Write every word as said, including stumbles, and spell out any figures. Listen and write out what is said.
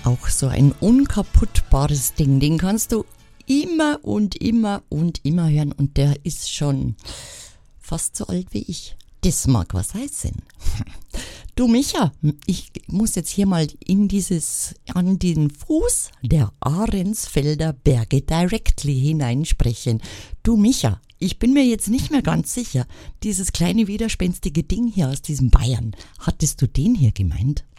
Auch so ein unkaputtbares Ding, den kannst du immer und immer und immer hören und der ist schon fast so alt wie ich. Das mag was heißen. Du Micha, ich muss jetzt hier mal in dieses, an den Fuß der Ahrensfelder Berge directly hineinsprechen. Du Micha, ich bin mir jetzt nicht mehr ganz sicher, dieses kleine widerspenstige Ding hier aus diesem Bayern, hattest du den hier gemeint?